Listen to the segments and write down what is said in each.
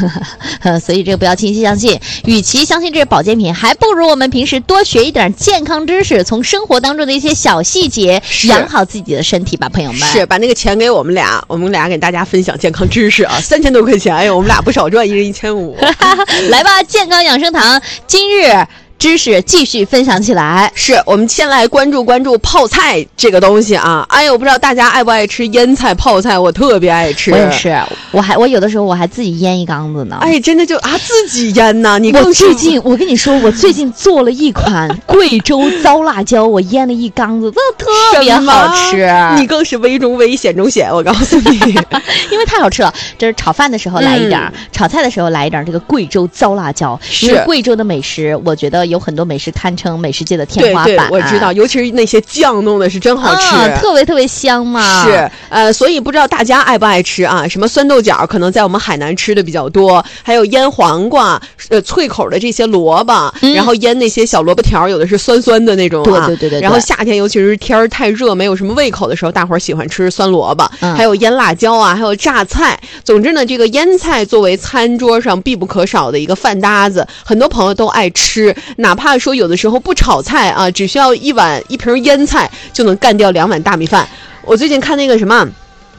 所以这个不要轻易相信。与其相信这是保健品，还不如我们平时多学一点健康知识，从生活当中的一些小细节养好自己的身体吧，朋友们。 是把那个钱给我们俩给大家分享健康知识啊，3000多块钱，哎呦，我们俩不少赚，一人1500。 来吧，健康养生堂，今日知识继续分享起来。 是我们先来关注泡菜这个东西啊。哎呦，我不知道大家爱不爱吃腌菜泡菜，我特别爱吃。 我也是，我有的时候我还自己腌一缸子呢。 哎，真的就自己腌呢。你我跟你说，我最近做了一款贵州糟辣椒，我腌了一缸子，真的特别好吃。 你更是危中危险中险，我告诉你， 因为太好吃了。这是炒饭的时候来一点，炒菜的时候来一点这个贵州糟辣椒。因为贵州的美食，我觉得有很多美食堪称美食界的天花板。 对，我知道，尤其是那些酱弄的是真好吃， 特别特别香嘛。 是，所以不知道大家爱不爱吃啊？什么酸豆角，可能在我们海南吃的比较多，还有腌黄瓜，脆口的这些萝卜，然后腌那些小萝卜条，有的是酸酸的那种啊。 对。 然后夏天尤其是天儿太热，没有什么胃口的时候，大伙儿喜欢吃酸萝卜，还有腌辣椒啊，还有榨菜。总之呢，这个腌菜作为餐桌上必不可少的一个饭搭子，很多朋友都爱吃，哪怕说有的时候不炒菜啊，只需要一瓶腌菜就能干掉2碗大米饭。我最近看那个什么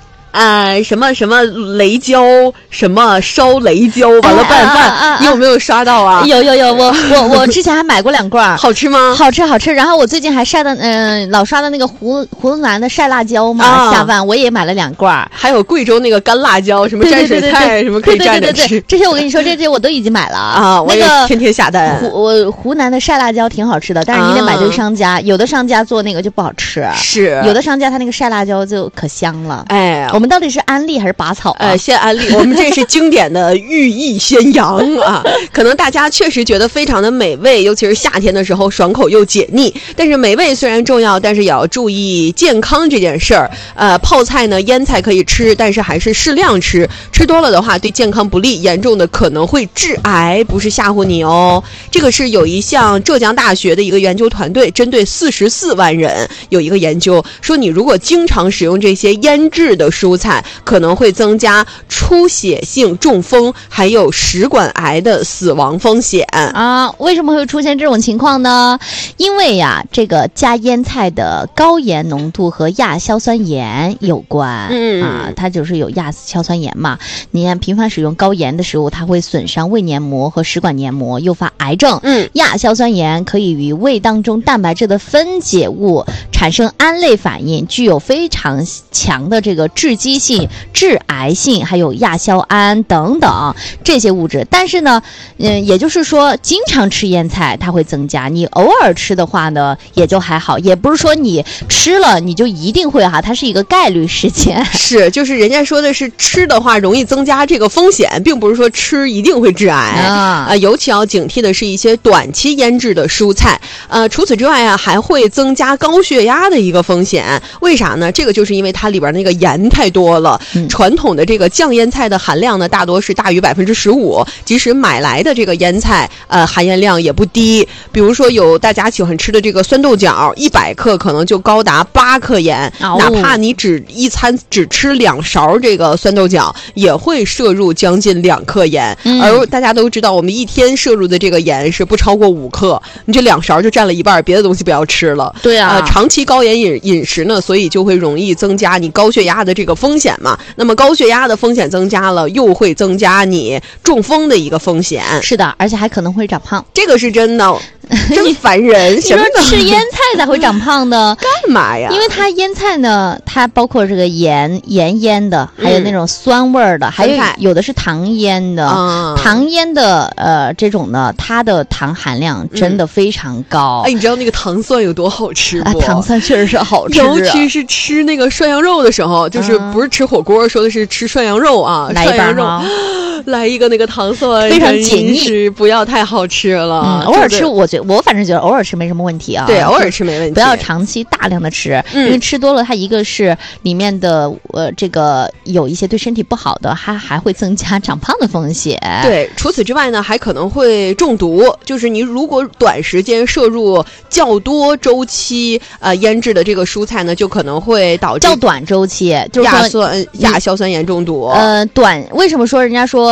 雷椒，什么烧雷椒，完了拌饭，你有没有刷到啊？ 有，我之前还买过2罐， 好吃吗？ 好吃。然后我最近还老刷的那个湖南的晒辣椒嘛，下饭我也买了2罐， 还有贵州那个干辣椒，什么蘸水菜，什么可以蘸着吃。 这些我跟你说，这些我都已经买了啊。 我也天天下单。 湖南的晒辣椒挺好吃的，但是你得买对商家，有的商家做那个就不好吃， 是有的商家他那个晒辣椒就可香了。 哎， 我们到底是安利还是拔草先安利，我们这是经典的寓意宣扬啊。可能大家确实觉得非常的美味，尤其是夏天的时候，爽口又解腻。但是美味虽然重要，但是也要注意健康这件事儿。泡菜呢，腌菜可以吃，但是还是适量吃，吃多了的话对健康不利，严重的可能会致癌，不是吓唬你哦。这个是有一项浙江大学的一个研究团队，针对44万人有一个研究，说你如果经常使用这些腌制的蔬菜，可能会增加出血性中风还有食管癌的死亡风险啊。为什么会出现这种情况呢？因为呀，这个加腌菜的高盐浓度和亚硝酸盐有关。它就是有亚硝酸盐嘛。你看频繁使用高盐的食物，它会损伤胃黏膜和食管黏膜，诱发癌症。亚硝酸盐可以与胃当中蛋白质的分解物产生胺类反应，具有非常强的这个致畸性、致癌性，还有亚硝胺等等这些物质。但是呢，也就是说，经常吃腌菜它会增加，你偶尔吃的话呢，也就还好，也不是说你吃了你就一定会它是一个概率事件。 是，就是人家说的是吃的话容易增加这个风险，并不是说吃一定会致癌尤其要警惕的是一些短期腌制的蔬菜。除此之外啊，还会增加高血压的一个风险。为啥呢？这个就是因为它里边那个盐太多了。传统的这个酱腌菜的含量呢，大多是大于15%，即使买来的这个腌菜含盐量也不低。比如说有大家喜欢吃的这个酸豆角，100克可能就高达8克盐，哪怕你一餐只吃2勺这个酸豆角，也会摄入将近2克盐。而大家都知道，我们一天摄入的这个盐是不超过5克，你这2勺就占了一半，别的东西不要吃了。 对啊， 长期高盐饮食呢，所以就会容易增加你高血压的这个风险嘛。那么高血压的风险增加了，又会增加你中风的一个风险。 是的，而且还可能会长胖， 这个是真的。真烦人！ 你说吃腌菜才会长胖的， 干嘛呀？ 因为它腌菜呢，它包括这个盐腌的，还有那种酸味儿的，还有的是糖腌的。糖腌的这种呢，它的糖含量真的非常高。 你知道那个糖蒜有多好吃不？ 糖蒜确实是好吃， 尤其是吃那个涮羊肉的时候，就是不是吃火锅，说的是吃涮羊肉啊，涮羊肉。来一个那个糖蒜， 非常解腻， 不要太好吃了。 偶尔吃，我反正觉得偶尔吃没什么问题啊。 对，偶尔吃没问题， 不要长期大量的吃，因为吃多了，它一个是里面的这个有一些对身体不好的，还会增加长胖的风险。 对，除此之外呢，还可能会中毒。就是你如果短时间摄入较多周期腌制的这个蔬菜呢，就可能会导致较短周期，就是亚硝酸盐中毒。 为什么说人家说